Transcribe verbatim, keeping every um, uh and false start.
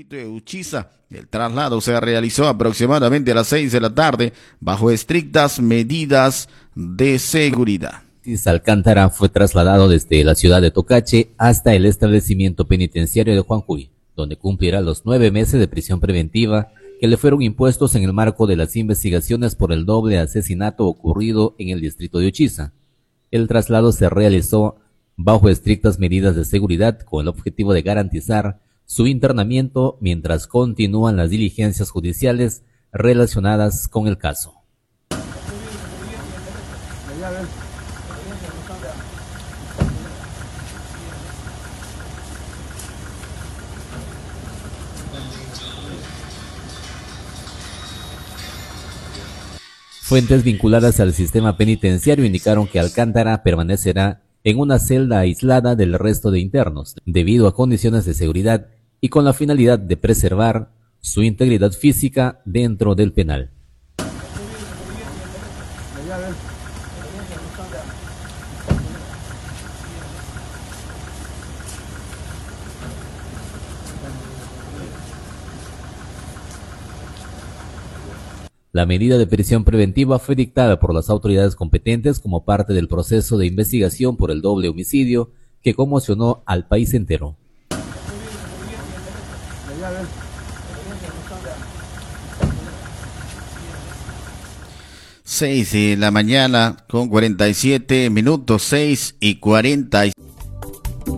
distrito de Uchiza. El traslado se realizó aproximadamente a las seis de la tarde bajo estrictas medidas de seguridad. Alcántara fue trasladado desde la ciudad de Tocache hasta el establecimiento penitenciario de Juanjuy, donde cumplirá los nueve meses de prisión preventiva que le fueron impuestos en el marco de las investigaciones por el doble asesinato ocurrido en el distrito de Uchiza. El traslado se realizó bajo estrictas medidas de seguridad con el objetivo de garantizar su internamiento mientras continúan las diligencias judiciales relacionadas con el caso. Fuentes vinculadas al sistema penitenciario indicaron que Alcántara permanecerá en una celda aislada del resto de internos, debido a condiciones de seguridad y con la finalidad de preservar su integridad física dentro del penal. La medida de prisión preventiva fue dictada por las autoridades competentes como parte del proceso de investigación por el doble homicidio que conmocionó al país entero. Seis de la mañana con cuarenta y siete minutos, seis y cuarenta y